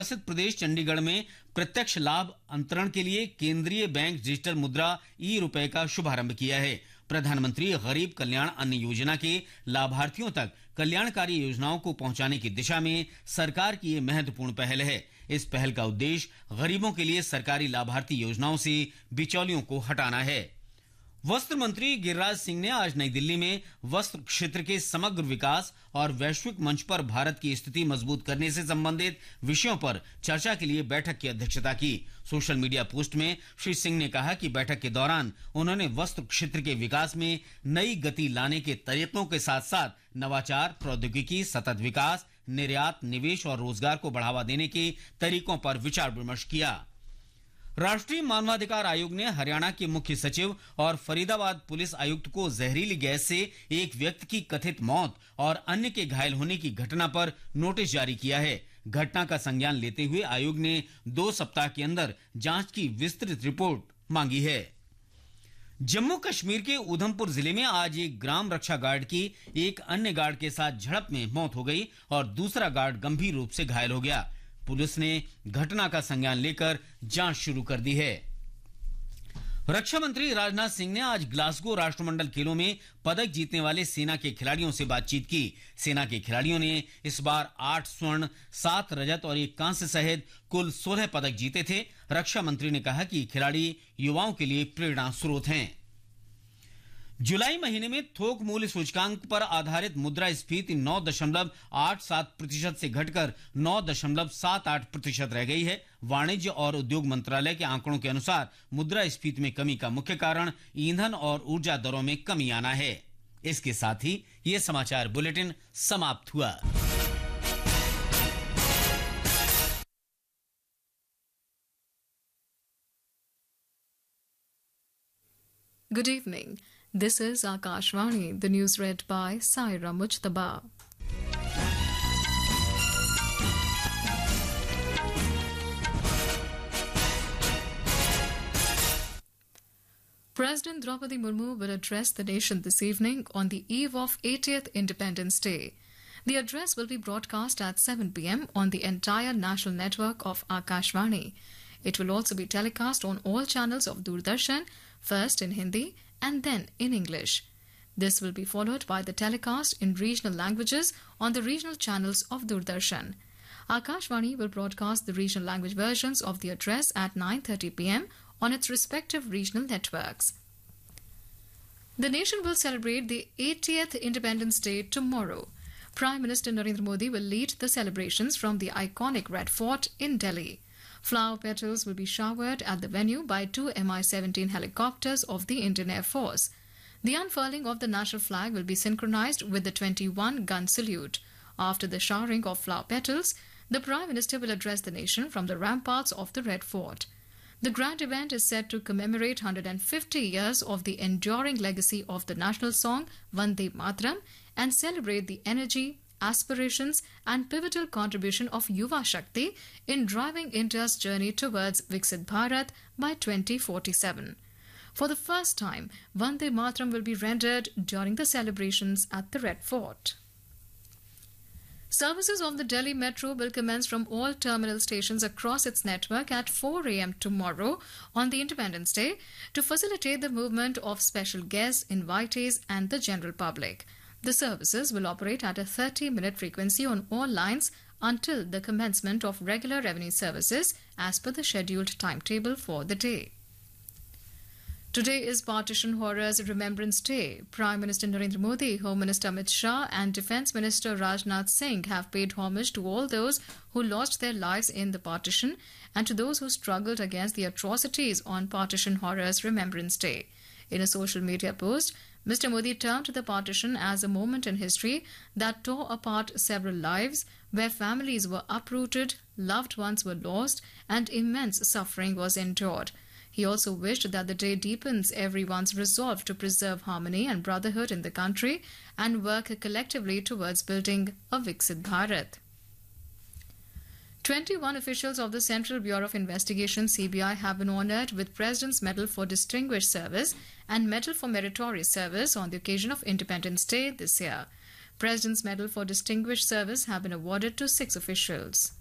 शासित प्रदेश चंडीगढ़ में प्रत्यक्ष लाभ अंतरण के लिए केंद्रीय बैंक डिजिटल मुद्रा ₹1 का शुभारंभ किया है। प्रधानमंत्री गरीब कल्याण अन्न योजना के लाभार्थियों तक कल्याणकारी योजनाओं को पहुंचाने की दिशा में सरकार की ये महत्वपूर्ण पहल है। इस पहल का उद्देश्य गरीबों के लिए सरकारी लाभार्थी योजनाओं से बिचौलियों को हटाना है। वस्त्र मंत्री गिरिराज सिंह ने आज नई दिल्ली में वस्त्र क्षेत्र के समग्र विकास और वैश्विक मंच पर भारत की स्थिति मजबूत करने से संबंधित विषयों पर चर्चा के लिए बैठक की अध्यक्षता की। सोशल मीडिया पोस्ट में श्री सिंह ने कहा कि बैठक के दौरान उन्होंने वस्त्र क्षेत्र के विकास में नई गति लाने के तरीकों के साथ साथ नवाचार, प्रौद्योगिकी, सतत विकास, निर्यात, निवेश और रोजगार को बढ़ावा देने के तरीकों पर विचार विमर्श किया। राष्ट्रीय मानवाधिकार आयोग ने हरियाणा के मुख्य सचिव और फरीदाबाद पुलिस आयुक्त को जहरीली गैस से एक व्यक्ति की कथित मौत और अन्य के घायल होने की घटना पर नोटिस जारी किया है। घटना का संज्ञान लेते हुए आयोग ने 2 सप्ताह के अंदर जांच की विस्तृत रिपोर्ट मांगी है। जम्मू कश्मीर के उधमपुर जिले में आज एक ग्राम रक्षा गार्ड की एक अन्य गार्ड के साथ झड़प में मौत हो गई और दूसरा गार्ड गंभीर रूप से घायल हो गया। पुलिस ने घटना का संज्ञान लेकर जांच शुरू कर दी है। रक्षा मंत्री राजनाथ सिंह ने आज ग्लासगो राष्ट्रमंडल खेलों में पदक जीतने वाले सेना के खिलाड़ियों से बातचीत की। सेना के खिलाड़ियों ने इस बार 8 स्वर्ण, 7 रजत और 1 कांस्य सहित कुल 16 पदक जीते थे। रक्षा मंत्री ने कहा कि खिलाड़ी युवाओं के लिए प्रेरणा स्रोत हैं। जुलाई महीने में थोक मूल्य सूचकांक पर आधारित मुद्रास्फीति 9.87% से घटकर 9.78% रह गई है। वाणिज्य और उद्योग मंत्रालय के आंकड़ों के अनुसार मुद्रास्फीति में कमी का मुख्य कारण ईंधन और ऊर्जा दरों में कमी आना है। इसके साथ ही ये समाचार बुलेटिन समाप्त हुआ। Good evening. This is Akashvani, the news read by Saira Mujtaba. President Draupadi Murmu will address the nation this evening on the eve of 80th Independence Day. The address will be broadcast at 7 p.m. on the entire national network of Akashvani. It will also be telecast on all channels of Doordarshan, first in Hindi and then in English. This will be followed by the telecast in regional languages on the regional channels of Doordarshan. Akashvani will broadcast the regional language versions of the address at 9:30 p.m. on its respective regional networks. The nation will celebrate the 80th Independence Day tomorrow. Prime Minister Narendra Modi will lead the celebrations from the iconic Red Fort in Delhi. Flower petals will be showered at the venue by 2 Mi-17 helicopters of the Indian Air Force. The unfurling of the national flag will be synchronized with the 21-gun salute. After the showering of flower petals, the Prime Minister will address the nation from the ramparts of the Red Fort. The grand event is set to commemorate 150 years of the enduring legacy of the national song Vande Mataram and celebrate the energy, aspirations and pivotal contribution of Yuva Shakti in driving India's journey towards Viksit Bharat by 2047. For the first time, Vande Mataram will be rendered during the celebrations at the Red Fort. Services of the Delhi Metro will commence from all terminal stations across its network at 4 a.m. tomorrow on the Independence Day to facilitate the movement of special guests, invitees and the general public. The services will operate at a 30-minute frequency on all lines until the commencement of regular revenue services as per the scheduled timetable for the day. Today is Partition Horrors Remembrance Day. Prime Minister Narendra Modi, Home Minister Amit Shah and Defence Minister Rajnath Singh have paid homage to all those who lost their lives in the partition and to those who struggled against the atrocities on Partition Horrors Remembrance Day. In a social media post, Mr. Modi termed the partition as a moment in history that tore apart several lives, where families were uprooted, loved ones were lost, and immense suffering was endured. He also wished that the day deepens everyone's resolve to preserve harmony and brotherhood in the country and work collectively towards building a Viksit Bharat. 21 officials of the Central Bureau of Investigation (CBI) have been honoured with President's Medal for Distinguished Service and Medal for Meritorious Service on the occasion of Independence Day this year. President's Medal for Distinguished Service have been awarded to 6 officials.